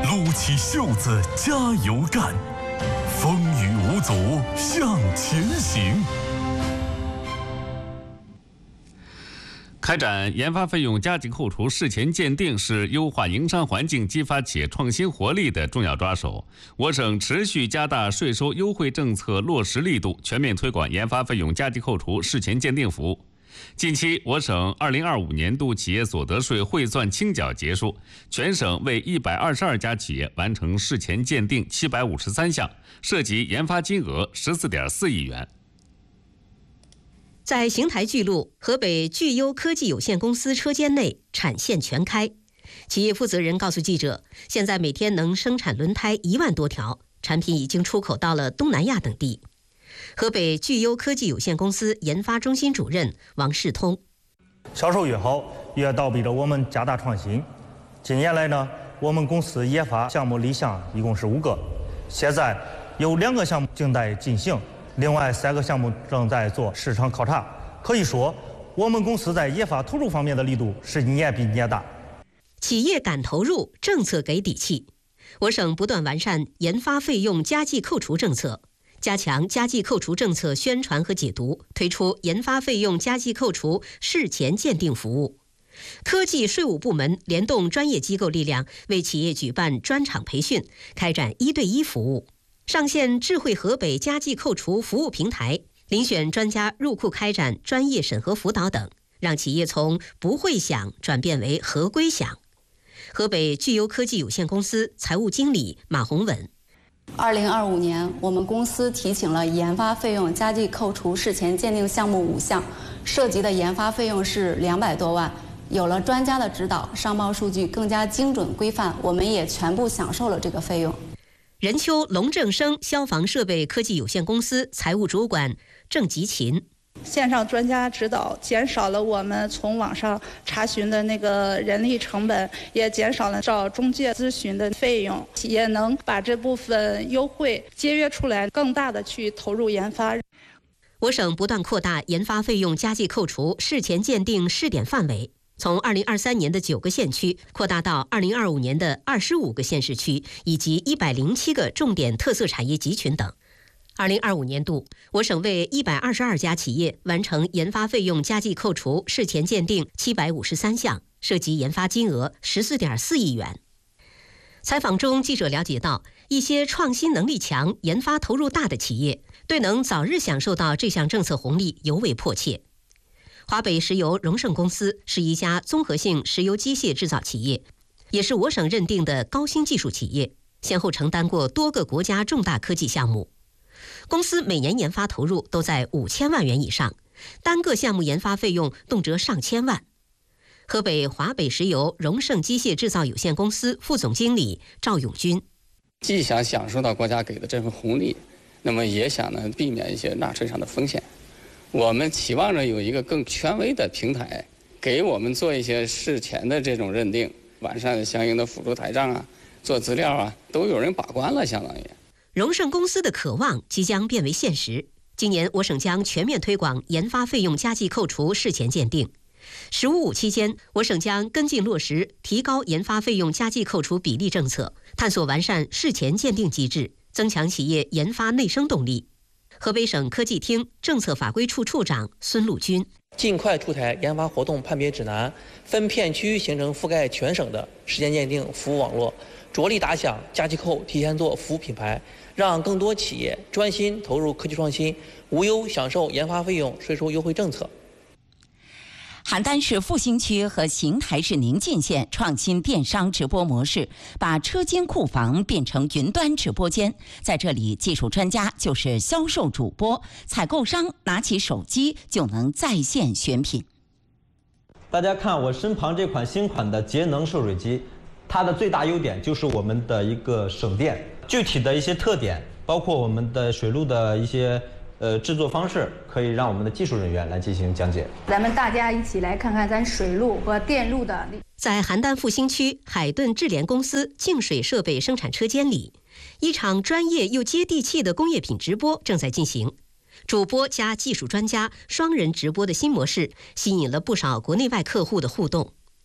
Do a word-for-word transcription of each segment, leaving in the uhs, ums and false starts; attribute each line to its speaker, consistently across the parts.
Speaker 1: 撸起袖子加油干，风雨无阻向前行。
Speaker 2: 开展研发费用加计扣除事前鉴定是优化营商环境、激发企业创新活力的重要抓手。我省持续加大税收优惠政策落实力度，全面推广研发费用加计扣除事前鉴定服务。近期，我省二零二五年度企业所得税汇算清缴结束，全省为一百二十二家企业完成事前鉴定七百五十三项，涉及研发金额十四点四亿元。
Speaker 3: 在邢台巨鹿河北巨优科技有限公司车间内产线全开，企业负责人告诉记者，现在每天能生产轮胎一万多条，产品已经出口到了东南亚等地。河北巨优科技有限公司研发中心主任王世通：
Speaker 4: 销售越好，越倒逼着我们加大创新。近年来呢，我们公司研发项目立项一共是五个，现在有两个项目正在进行，另外三个项目正在做市场考察。可以说，我们公司在研发投入方面的力度是一年比一年大。
Speaker 3: 企业敢投入，政策给底气。我省不断完善研发费用加计扣除政策，加强加计扣除政策宣传和解读，推出研发费用加计扣除事前鉴定服务。科技税务部门联动专业机构力量，为企业举办专场培训，开展一对一服务。上线智慧河北加计扣除服务平台，遴选专家入库开展专业审核辅导等，让企业从不会想转变为合规想。河北巨优科技有限公司财务经理马红稳：
Speaker 5: 二零二五年，我们公司提请了研发费用加计扣除事前鉴定项目五项，涉及的研发费用是两百多万。有了专家的指导，商报数据更加精准规范，我们也全部享受了这个费用。
Speaker 3: 任丘龙正生消防设备科技有限公司财务主管郑吉勤：
Speaker 6: 线上专家指导减少了我们从网上查询的那个人力成本，也减少了找中介咨询的费用，企业能把这部分优惠节约出来，更大的去投入研发。
Speaker 3: 我省不断扩大研发费用加计扣除事前鉴定试点范围，从二零二三年的九个县区扩大到二零二五年的二十五个县市区，以及一百零七个重点特色产业集群等。二零二五年度，我省为一百二十二家企业完成研发费用加计扣除事前鉴定七百五十三项，涉及研发金额十四点四亿元。采访中，记者了解到，一些创新能力强、研发投入大的企业，对能早日享受到这项政策红利尤为迫切。华北石油荣盛公司是一家综合性石油机械制造企业，也是我省认定的高新技术企业，先后承担过多个国家重大科技项目。公司每年研发投入都在五千万元以上，单个项目研发费用动辄上千万。河北华北石油荣盛机械制造有限公司副总经理赵永军：
Speaker 7: 既想享受到国家给的这份红利，那么也想呢避免一些纳税上的风险。我们期望着有一个更权威的平台，给我们做一些事前的这种认定，完善相应的辅助台账啊，做资料啊，都有人把关了，相当于。
Speaker 3: 荣盛公司的渴望即将变为现实。今年我省将全面推广研发费用加计扣除事前鉴定。十五五期间，我省将跟进落实提高研发费用加计扣除比例政策，探索完善事前鉴定机制，增强企业研发内生动力。河北省科技厅政策法规处处长孙陆军：
Speaker 8: 尽快出台研发活动判别指南，分片区形成覆盖全省的事前鉴定服务网络，着力打响加计扣提前做服务品牌，让更多企业专心投入科技创新，无忧享受研发费用税收优惠政策。
Speaker 9: 邯郸市复兴区和邢台市宁晋县创新电商直播模式，把车间库房变成云端直播间。在这里，技术专家就是销售主播，采购商拿起手机就能在线选品。
Speaker 10: 大家看我身旁这款新款的节能涉水机，它的最大优点就是我们的一个省电。具体的一些特点，包括我们的水路的一些呃制作方式，可以让我们的技术人员来进行讲解。
Speaker 11: 咱们大家一起来看看咱水路和电路的。
Speaker 3: 在邯郸复兴区海顿智联公司净水设备生产车间里，一场专业又接地气的工业品直播正在进行。主播加技术专家双人直播的新模式，吸引了不少国内外客户的互动。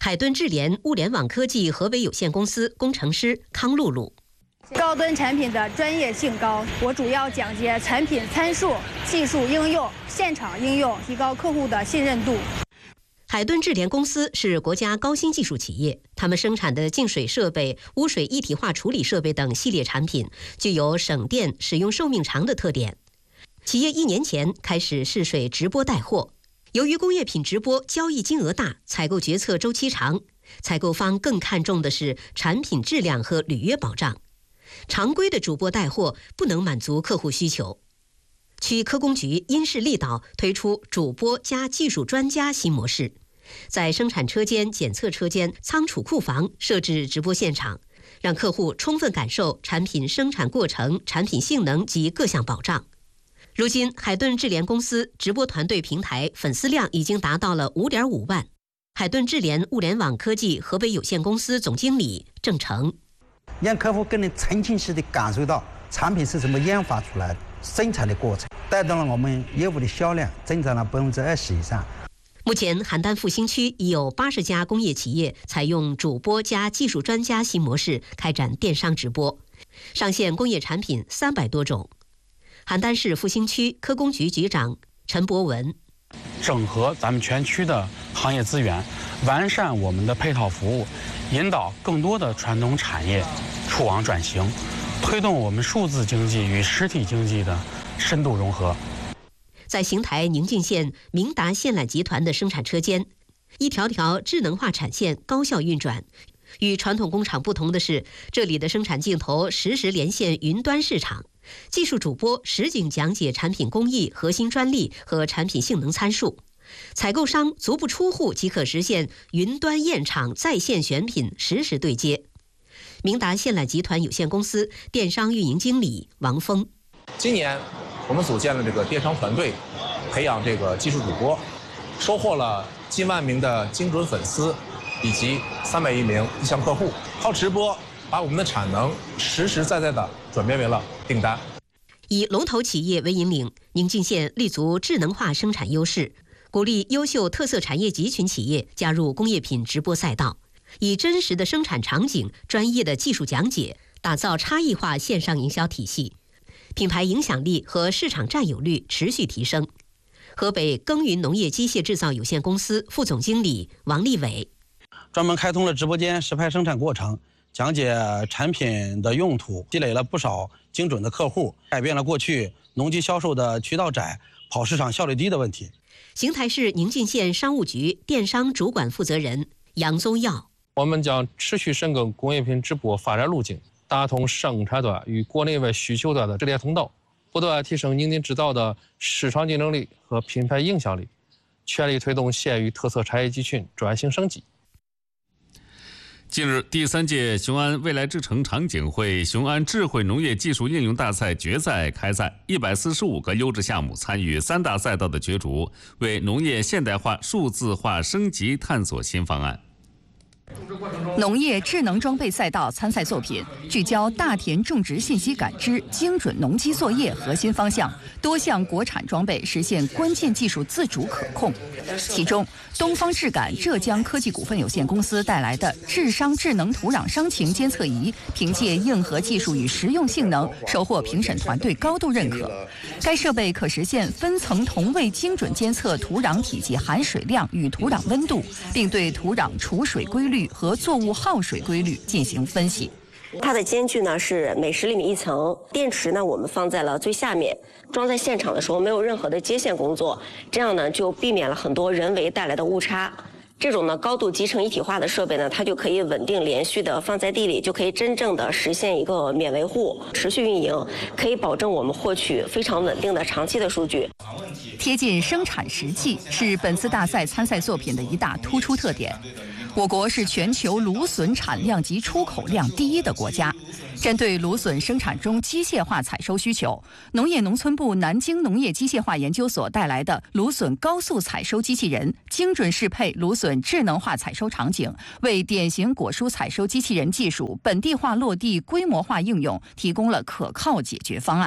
Speaker 3: 海顿智联物联网科技河北有限公司工程师康露露。
Speaker 11: 高端产品的专业性高，我主要讲解产品参数、技术应用、现场应用，提高客户的信任度。
Speaker 3: 海顿智联公司是国家高新技术企业，他们生产的净水设备、污水一体化处理设备等系列产品具有省电、使用寿命长的特点。企业一年前开始试水直播带货，由于工业品直播交易金额大，采购决策周期长，采购方更看重的是产品质量和履约保障。常规的主播带货不能满足客户需求。区科工局因势利导，推出主播加技术专家新模式，在生产车间、检测车间、仓储库房设置直播现场，让客户充分感受产品生产过程、产品性能及各项保障。如今，海顿智联公司直播团队平台粉丝量已经达到了 五点五万。海顿智联物联网科技河北有限公司总经理郑成，
Speaker 12: 让客户更能沉浸式地感受到产品是怎么研发出来的、生产的过程，带动了我们业务的销量增长了百分之二十以上。
Speaker 3: 目前，邯郸复兴区已有八十家工业企业采用主播加技术专家新模式开展电商直播，上线工业产品三百多种。邯郸市复兴区科工局局长陈博文，
Speaker 13: 整合咱们全区的行业资源，完善我们的配套服务，引导更多的传统产业触网转型，推动我们数字经济与实体经济的深度融合。
Speaker 3: 在邢台宁静县明达线缆集团的生产车间，一条条智能化产线高效运转。与传统工厂不同的是，这里的生产镜头实时连线云端市场，技术主播实景讲解产品工艺、核心专利和产品性能参数，采购商足不出户即可实现云端验厂、在线选品、实时对接。明达线缆集团有限公司电商运营经理王峰，
Speaker 14: 今年我们组建了这个电商团队，培养这个技术主播，收获了近万名的精准粉丝，以及三百余名意向客户。靠直播把我们的产能实实在在地转变为了订单。
Speaker 3: 以龙头企业为引领，宁静县立足智能化生产优势，鼓励优秀特色产业集群企业加入工业品直播赛道，以真实的生产场景、专业的技术讲解，打造差异化线上营销体系，品牌影响力和市场占有率持续提升。河北耕耘农业机械制造有限公司副总经理王立伟，
Speaker 15: 专门开通了直播间，实拍生产过程，讲解产品的用途，积累了不少精准的客户，改变了过去农机销售的渠道窄、跑市场效率低的问题。
Speaker 3: 邢台市宁静县商务局电商主管负责人杨宗耀，
Speaker 16: 我们将持续深耕工业品直播发展路径，打通生产端与国内外需求端的直连通道，不断提升宁静制造的市场竞争力和品牌影响力，全力推动县域特色产业集群转型升级。
Speaker 2: 近日，第三届雄安未来之城场景会雄安智慧农业技术应用大赛决赛开赛，一百四十五个优质项目参与三大赛道的角逐，为农业现代化、数字化升级探索新方案。
Speaker 17: 农业智能装备赛道参赛作品聚焦大田种植信息感知、精准农机作业核心方向，多项国产装备实现关键技术自主可控。其中，东方智感浙江科技股份有限公司带来的智商智能土壤伤情监测仪，凭借硬核技术与实用性能，收获评审团队高度认可。该设备可实现分层同位精准监测土壤体积含水量与土壤温度，并对土壤储水规律和作物耗水规律进行分析。
Speaker 18: 它的间距呢是每十厘米一层，电池呢我们放在了最下面，装在现场的时候没有任何的接线工作，这样呢就避免了很多人为带来的误差。这种呢高度集成一体化的设备呢，它就可以稳定连续的放在地里，就可以真正的实现一个免维护、持续运营，可以保证我们获取非常稳定的长期的数据。
Speaker 17: 贴近生产实际是本次大赛参赛作品的一大突出特点。我国是全球芦笋产量及出口量第一的国家。针对芦笋生产中机械化采收需求，农业农村部南京农业机械化研究所带来的芦笋高速采收机器人，精准适配芦笋智能化采收场景，为典型果蔬采收机器人技术本地化落地、规模化应用提供了可靠解决方案。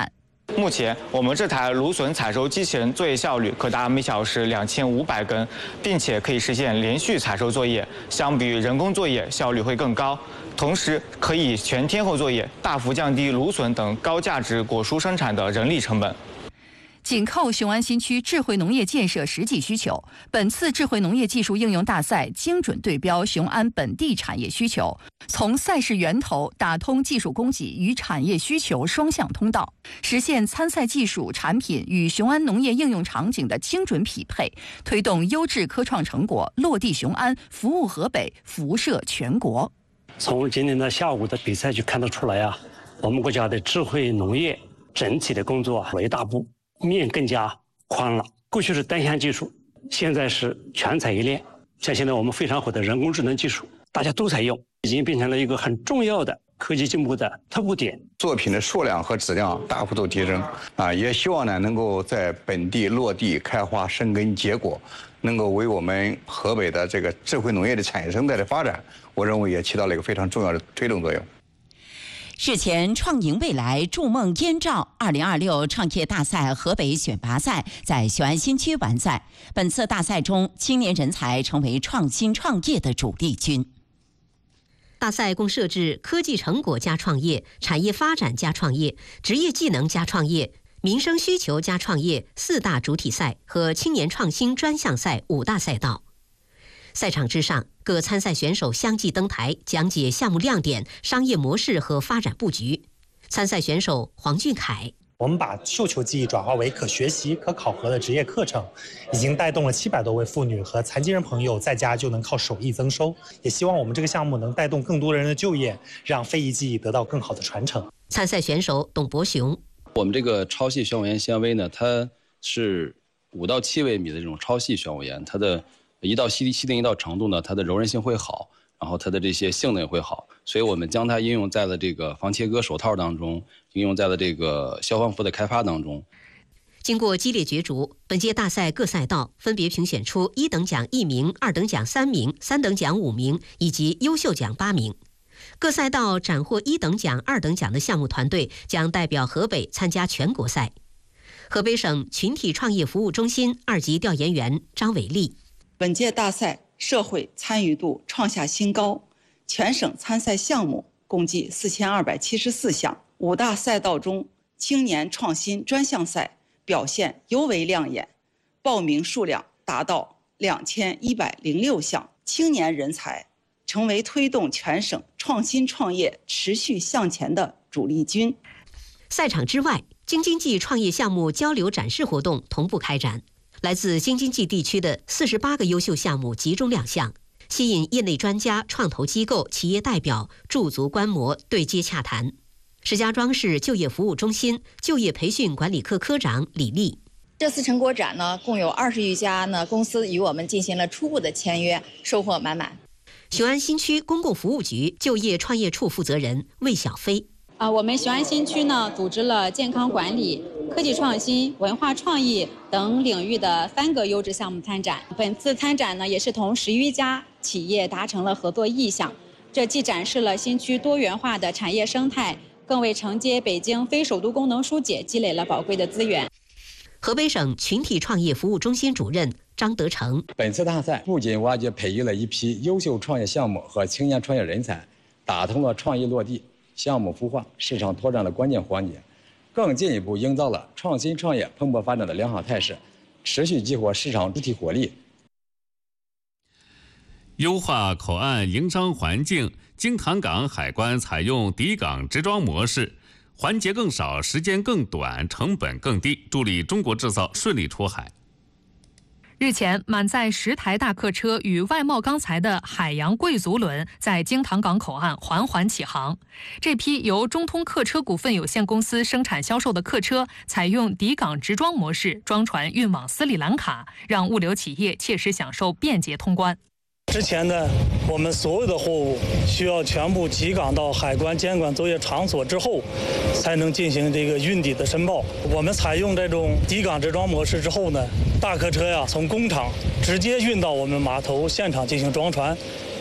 Speaker 19: 目前，我们这台芦笋采收机器人作业效率可达每小时两千五百根，并且可以实现连续采收作业，相比于人工作业效率会更高。同时，可以全天候作业，大幅降低芦笋等高价值果蔬生产的人力成本。
Speaker 17: 紧扣雄安新区智慧农业建设实际需求，本次智慧农业技术应用大赛精准对标雄安本地产业需求，从赛事源头打通技术供给与产业需求双向通道，实现参赛技术产品与雄安农业应用场景的精准匹配，推动优质科创成果落地雄安，服务河北，辐射全国。
Speaker 20: 从今天的下午的比赛就看得出来啊，我们国家的智慧农业整体的工作啊，走一大步。面更加宽了，过去是单项技术，现在是全产业链。像现在我们非常火的人工智能技术，大家都采用，已经变成了一个很重要的科技进步的突破点。
Speaker 21: 作品的数量和质量大幅度提升啊，也希望呢能够在本地落地开花生根结果，能够为我们河北的这个智慧农业的产业生态的发展，我认为也起到了一个非常重要的推动作用。
Speaker 9: 日前，创赢未来筑梦燕赵二零二六创业大赛河北选拔赛在雄安新区完赛。本次大赛中，青年人才成为创新创业的主力军。
Speaker 3: 大赛共设置科技成果加创业、产业发展加创业、职业技能加创业、民生需求加创业四大主体赛和青年创新专项赛五大赛道。赛场之上，各参赛选手相继登台，讲解项目亮点、商业模式和发展布局。参赛选手黄俊凯：
Speaker 22: 我们把绣球技艺转化为可学习、可考核的职业课程，已经带动了七百多位妇女和残疾人朋友在家就能靠手艺增收。也希望我们这个项目能带动更多人的就业，让非遗技艺得到更好的传承。
Speaker 3: 参赛选手董博雄：
Speaker 23: 我们这个超细玄武岩纤维呢，它是五到七微米的这种超细玄武岩，它的一到稀稀定一到程度呢，它的柔韧性会好，然后它的这些性能也会好，所以我们将它应用在了这个防切割手套当中，应用在了这个消防服的开发当中。
Speaker 3: 经过激烈角逐，本届大赛各赛道分别评选出一等奖一名、二等奖三名、三等奖五名以及优秀奖八名。各赛道斩获一等奖、二等奖的项目团队将代表河北参加全国赛。河北省群体创业服务中心二级调研员张伟丽：
Speaker 24: 本届大赛社会参与度创下新高，全省参赛项目共计四千二百七十四项。五大赛道中，青年创新专项赛表现尤为亮眼，报名数量达到两千一百零六项，青年人才成为推动全省创新创业持续向前的主力军。
Speaker 3: 赛场之外，京津冀创业项目交流展示活动同步开展。来自京津冀地区的四十八个优秀项目集中亮相，吸引业内专家、创投机构、企业代表驻足观摩、对接洽谈。石家庄市就业服务中心就业培训管理科科长李丽：
Speaker 25: 这次成果展呢，共有二十余家呢公司与我们进行了初步的签约，收获满满。
Speaker 3: 雄安新区公共服务局就业创业处负责人魏小飞：
Speaker 26: 啊，我们雄安新区呢，组织了健康管理、科技创新、文化创意等领域的三个优质项目参展。本次参展呢，也是同十余家企业达成了合作意向。这既展示了新区多元化的产业生态，更为承接北京非首都功能疏解积累了宝贵的资源。
Speaker 3: 河北省群体创业服务中心主任张德成：
Speaker 27: 本次大赛不仅挖掘培育了一批优秀创业项目和青年创业人才，打通了创意落地、项目孵化、市场拓展的关键环节，更进一步营造了创新创业蓬勃发展的良好态势，持续激活市场主体活力。
Speaker 2: 优化口岸营商环境，京唐港海关采用抵港直装模式，环节更少，时间更短，成本更低，助力中国制造顺利出海。
Speaker 28: 日前，满载十台大客车与外贸钢材的海洋贵族轮在京唐港口岸缓缓起航。这批由中通客车股份有限公司生产销售的客车，采用抵港直装模式装船运往斯里兰卡，让物流企业切实享受便捷通关。
Speaker 29: 之前呢，我们所有的货物需要全部集港到海关监管作业场所之后，才能进行这个运抵的申报。我们采用这种抵港直装模式之后呢，大客车呀从工厂直接运到我们码头现场进行装船。